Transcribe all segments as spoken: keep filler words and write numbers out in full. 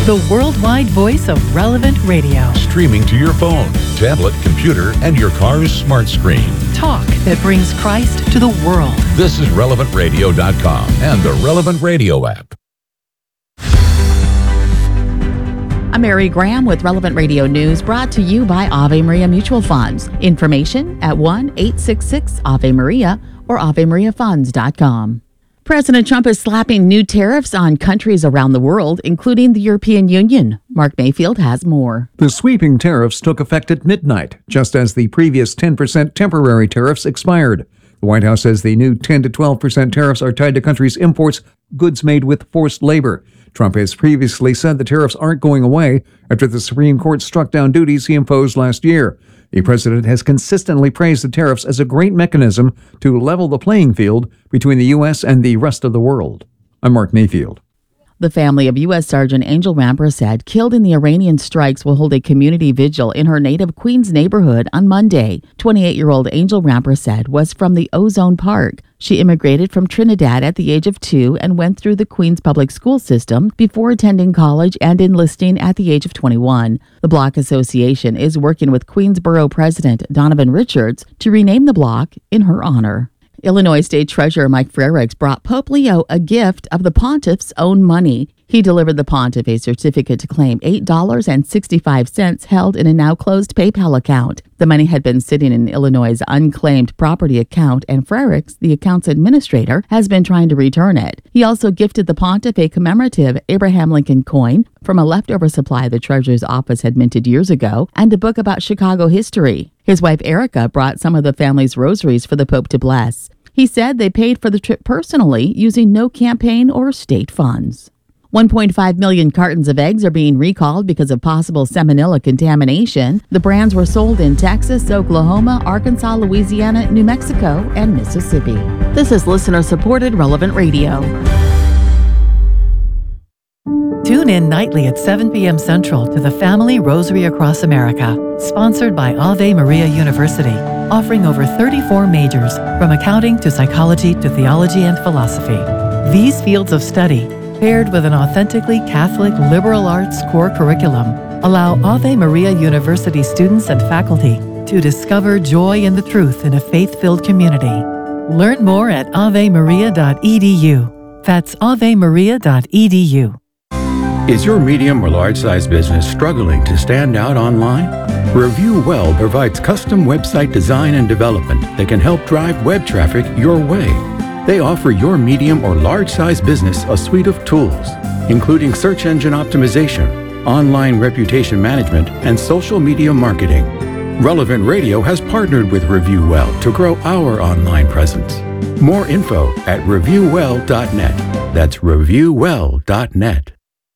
the worldwide voice of Relevant Radio. Streaming to your phone, tablet, computer, and your car's smart screen. Talk that brings Christ to the world. This is relevant radio dot com and the Relevant Radio app. I'm Mary Graham with Relevant Radio News, brought to you by Ave Maria Mutual Funds. Information at one eight six six Ave Maria or ave maria funds dot com. President Trump is slapping new tariffs on countries around the world, including the European Union. Mark Mayfield has more. The sweeping tariffs took effect at midnight, just as the previous ten percent temporary tariffs expired. The White House says the new ten to twelve percent tariffs are tied to countries' imports goods made with forced labor. Trump has previously said the tariffs aren't going away after the Supreme Court struck down duties he imposed last year. The president has consistently praised the tariffs as a great mechanism to level the playing field between the U S and the rest of the world. I'm Mark Mayfield. The family of U S Sergeant Angel Rampersad, killed in the Iranian strikes, will hold a community vigil in her native Queens neighborhood on Monday. twenty-eight-year-old Angel Rampersad was from the Ozone Park. She immigrated from Trinidad at the age of two and went through the Queens public school system before attending college and enlisting at the age of twenty-one. The Block Association is working with Queensborough President Donovan Richards to rename the block in her honor. Illinois State Treasurer Mike Frerichs brought Pope Leo a gift of the pontiff's own money. He delivered the pontiff a certificate to claim eight dollars and sixty-five cents held in a now-closed PayPal account. The money had been sitting in Illinois' unclaimed property account, and Frerichs, the account's administrator, has been trying to return it. He also gifted the pontiff a commemorative Abraham Lincoln coin from a leftover supply the Treasurer's office had minted years ago, and a book about Chicago history. His wife Erica brought some of the family's rosaries for the Pope to bless. He said they paid for the trip personally, using no campaign or state funds. one point five million cartons of eggs are being recalled because of possible salmonella contamination. The brands were sold in Texas, Oklahoma, Arkansas, Louisiana, New Mexico, and Mississippi. This is listener-supported Relevant Radio. Tune in nightly at seven p.m. Central to the Family Rosary Across America, sponsored by Ave Maria University, offering over thirty-four majors, from accounting to psychology to theology and philosophy. These fields of study, paired with an authentically Catholic liberal arts core curriculum, allow Ave Maria University students and faculty to discover joy in the truth in a faith-filled community. Learn more at ave maria dot e d u. That's ave maria dot e d u. Is your medium or large-size business struggling to stand out online? Review Well provides custom website design and development that can help drive web traffic your way. They offer your medium or large-size business a suite of tools, including search engine optimization, online reputation management, and social media marketing. Relevant Radio has partnered with Review Well to grow our online presence. More info at review well dot net. That's review well dot net.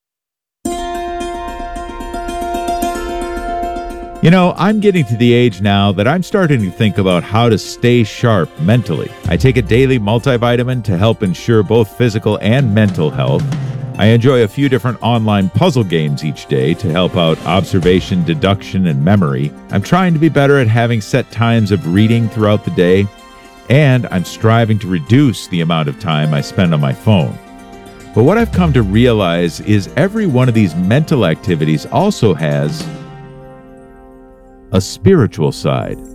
You know, I'm getting to the age now that I'm starting to think about how to stay sharp mentally. I take a daily multivitamin to help ensure both physical and mental health. I enjoy a few different online puzzle games each day to help out observation, deduction, and memory. I'm trying to be better at having set times of reading throughout the day, and I'm striving to reduce the amount of time I spend on my phone. But what I've come to realize is every one of these mental activities also has a spiritual side.